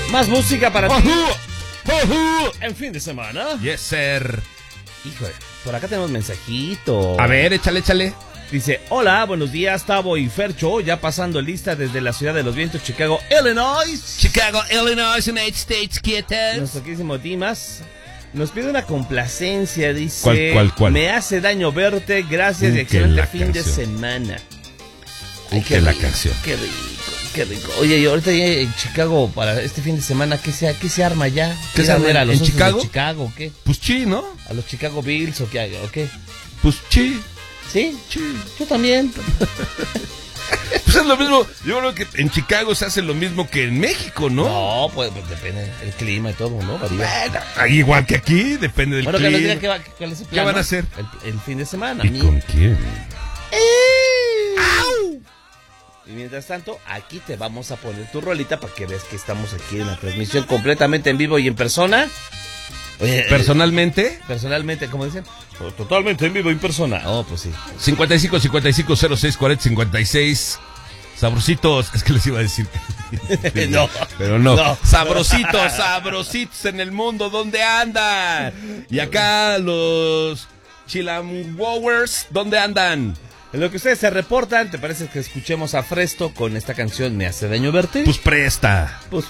Más música para ti. ¡Ojú! En fin de semana. Yes, sir. Híjole, por acá tenemos mensajito. A ver, échale. Dice, hola, buenos días, Tavo y Fercho, ya pasando lista desde la ciudad de los vientos, Chicago, Illinois. Chicago, Illinois, United States, quietas. Nuestro queridísimo Dimas nos pide una complacencia, dice. ¿Cuál? Me hace daño verte, gracias y excelente fin de semana. Ay, qué la canción. Qué rico. Oye, y ahorita ya en Chicago, para este fin de semana, ¿qué se arma ya? ¿Qué se arma? A los ¿En Osos Chicago? de Chicago, ¿o qué? Pues chi, ¿no? ¿A los Chicago Bills o qué? ¿O qué? Pues chi. ¿Sí? Yo también. Pues es lo mismo. Yo creo que en Chicago se hace lo mismo que en México, ¿no? No, pues depende del clima y todo, ¿no? Varía. Bueno, igual que aquí, depende del Bueno, clima. que nos digan cuál es el plan. ¿Qué van a ¿no? hacer? El fin de semana. ¿Y con quién? ¡Au! Y mientras tanto, aquí te vamos a poner tu rolita para que veas que estamos aquí en la transmisión completamente en vivo y en persona. Oye, ¿Personalmente? Personalmente, ¿cómo dicen? Totalmente en vivo y en persona. Oh, pues sí. 55 55 06 40 56. Sabrositos, es que les iba a decir. No. Pero no. Sabrositos en el mundo, ¿dónde andan? Y acá los Chilamwowers, ¿dónde andan? En lo que ustedes se reportan, ¿te parece que escuchemos a Fresto con esta canción Me hace daño verte? Pues presta. Pues